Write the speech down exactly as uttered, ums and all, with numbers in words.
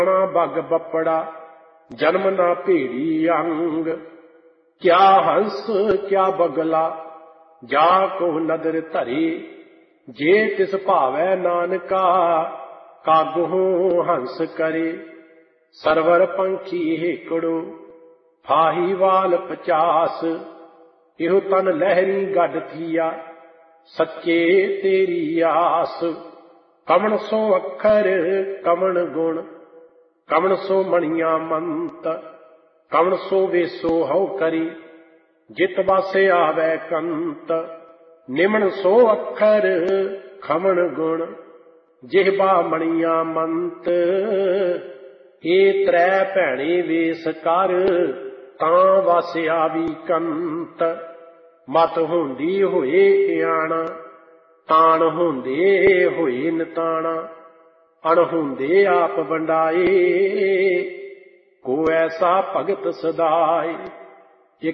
Bug बपड़ा जन्म ना भेड़ी अंग। क्या हंस क्या बगला जा को नदर धरे। जे तिस भावै नानका कागुहू हंस करे। सरवर पंखी हेकड़ो फाही वाल पचास। इहो तन लहरी गड थिया सच्चे तेरी आस। कमण सो अखर कमण गुण कमण सो मणिया मंत। कमण सो वेसो हौ करी जित वासे आवे कंत। निमण सो अखर खमण गुण जिहबा मणिया मंत। ए त्रै भैणे वेस कर तां वासे आवी कंत। मत हुंदी होए इयाणा ताण हुंदे होए नताणा। अणहुंदे आप वंडाए को ऐसा भगत सदाए।